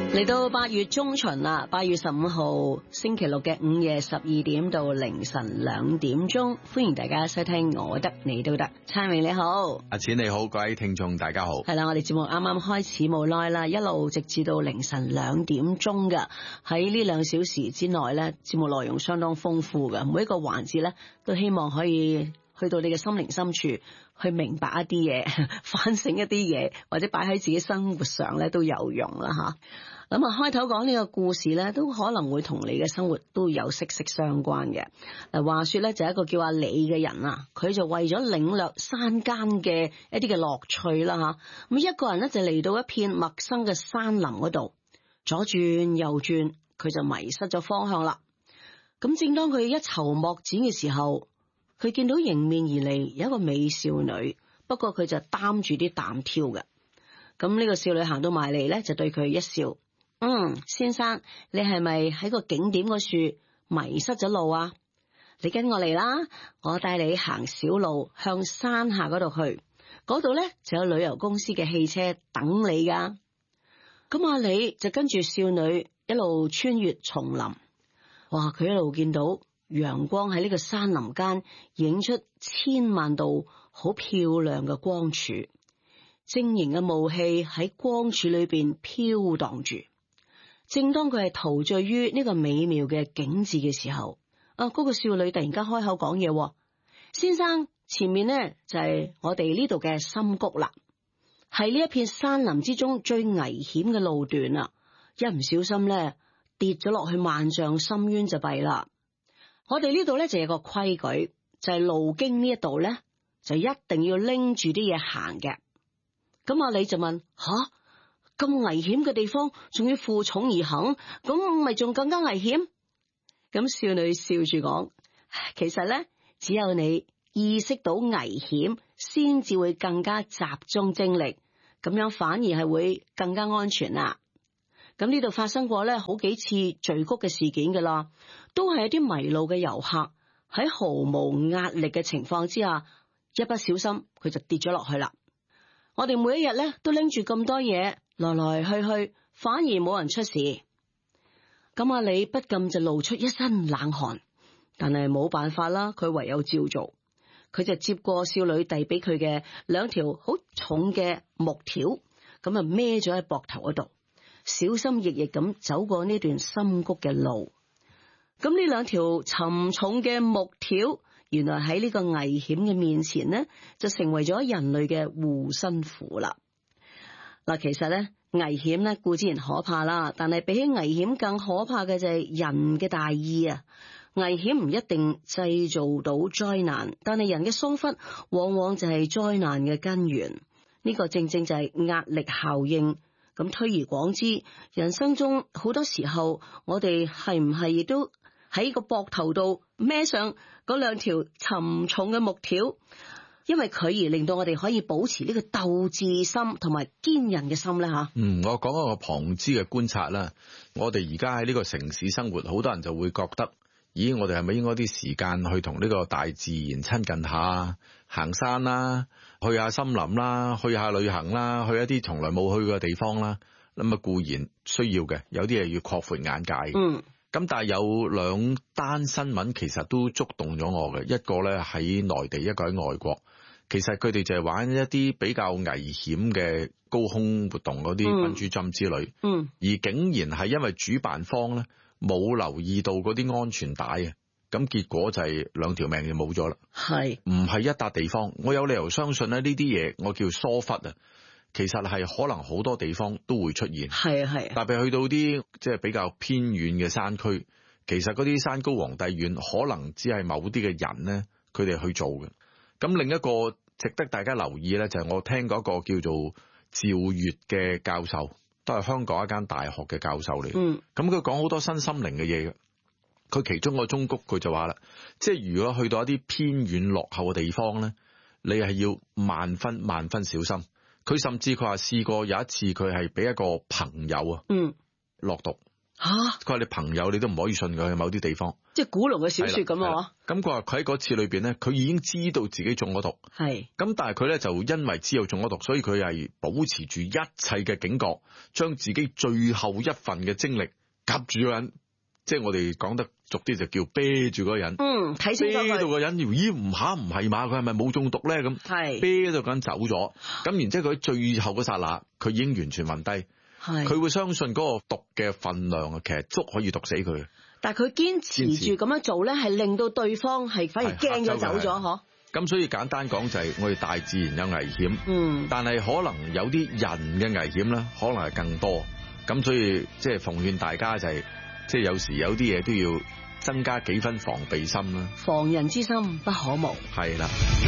嚟到8月中旬啦，8月15號星期六嘅午夜12點到凌晨2點鐘，歡迎大家收聽我得你都得。燦榮你好， 阿錢你好，各位聽眾大家好。 係啦，我哋節目啱啱開始冇耐啦，一路直至到凌晨2點鐘㗎。喺呢2小時之內呢，節目內容相當豐富㗎，每一個環節呢，都希望可以去到你嘅心靈深處，去明白一啲嘢，反省一啲嘢，或者擺喺自己生活上呢都有用啦吓。咁啊，開頭講呢個故事咧，都可能會同你嘅生活都有息息相關嘅。嗱，話說咧，就一個叫阿李嘅人啊，佢就為咗領略山間嘅一啲嘅樂趣啦吓，咁一個人咧就嚟到一片陌生嘅山林嗰度，左轉右轉，佢就迷失咗方向啦。咁正當佢一籌莫展嘅時候，佢見到迎面而嚟有一個美少女，不過佢就擔住啲擔挑嘅。咁呢個少女行到埋嚟咧，就對佢一笑。先生，你係咪喺個景點嗰處迷失咗路啊？你跟我嚟啦，我帶你行小路向山下嗰度去，嗰度咧就有旅遊公司嘅汽車等你噶。咁阿李就跟住少女一路穿越叢林，哇！佢一路見到陽光喺呢個山林間影出千萬道好漂亮嘅光柱，晶瑩嘅霧氣喺光柱裏邊飄蕩住。正當佢係陶醉於呢個美妙嘅景致嘅時候，嗰個少女突然間開口講嘢，先生，前面呢就係我哋呢度嘅深谷啦，係呢一片山林之中最危險嘅路段啦，一唔小心呢跌咗落去萬丈深淵就弊啦。我哋呢度呢就有個規矩，就係路經呢一度呢就一定要拎住啲嘢行嘅。咁阿李就問，咁危險嘅地方仲要負重而行，咁咪仲更加危險？咁少女笑住講，其實咧，只有你意識到危險，先至會更加集中精力，咁樣反而係會更加安全啦。咁呢度發生過咧好幾次墜谷嘅事件噶啦，都係一啲迷路嘅遊客喺毫無壓力嘅情況之下，一不小心佢就跌咗落去啦。我哋每一日咧都拎住咁多嘢，來來去去，反而冇人出事。咁阿李不禁就露出一身冷汗，但係冇辦法啦，佢唯有照做。佢就接過少女遞俾佢嘅2條好重嘅木條，咁啊孭咗喺膊頭嗰度，小心翼翼咁走過呢段深谷嘅路。咁呢2條沉重嘅木條，原來喺呢個危險嘅面前呢，就成為咗人類嘅護身符啦。嗱，其實咧危險咧固然可怕啦，但係比起危險更可怕嘅就係人嘅大意啊！危險唔一定製造到災難，但係人嘅疏忽往往就係災難嘅根源。呢個正正就係壓力效應。咁推而廣之，人生中好多時候，我哋係唔係亦都喺個膊頭度孭上嗰2條沉重嘅木條？因為佢而令到我哋可以保持呢個鬥志心同埋堅韌嘅心咧吓。 我講一個旁支嘅觀察啦。我哋而家喺呢個城市生活，好多人就會覺得，咦，我哋係咪應該啲時間去同呢個大自然親近下，行山啦，去下森林啦，去下旅行啦，去一啲從來冇去過嘅地方啦。咁啊固然需要嘅，有啲嘢要擴闊眼界。咁但係有2單新聞其實都觸動咗我嘅，一個咧喺內地，一個喺外國。其實佢哋就係玩一啲比較危險嘅高空活動，嗰啲笨豬跳之類，而竟然係因為主辦方咧冇留意到嗰啲安全帶啊，咁結果就係2條命就冇咗啦。係唔係一笪地方？我有理由相信咧呢啲嘢，我叫疏忽啊。其實係可能好多地方都會出現，係啊係。特別去到啲即係比較偏遠嘅山區，其實嗰啲山高皇帝遠，可能只係某啲嘅人咧，佢哋去做嘅。咁另一個值得大家留意咧，就係我聽過一個叫做趙月嘅教授，都係香港一間大學嘅教授嚟。咁佢講好多身心靈嘅嘢嘅。佢其中個忠告佢就話啦，即係如果去到一啲偏遠落後嘅地方咧，你係要萬分小心。佢甚至佢話試過有一次佢係俾一個朋友落毒， 佢話你朋友你都唔可以信佢去某啲地方， 即係古龍嘅小說咁啊。 咁佢話佢喺嗰次裏邊咧，佢已經知道自己中咗毒， 係咁但係佢咧就因為知道中咗毒，所以佢係保持住一切嘅警覺，將自己最後一份嘅精力夾住嗰人，即係我哋講得俗啲就叫啤住嗰個人。 睇清楚佢。 啤到個人，咦唔係嘛？佢係咪冇中毒咧？咁係啤到個人走咗，咁然之後佢喺最後嗰剎那，佢已經完全暈低。佢會相信嗰個毒嘅分量啊，其實足可以毒死佢。但係佢堅持住咁樣做咧，係令到對方係反而驚咗走咗嗬。咁所以簡單講就係我哋大自然有危險，但係可能有啲人嘅危險咧，可能係更多。咁所以即係奉勸大家就係，即係有時有啲嘢都要增加幾分防備心啦。防人之心不可無。係啦。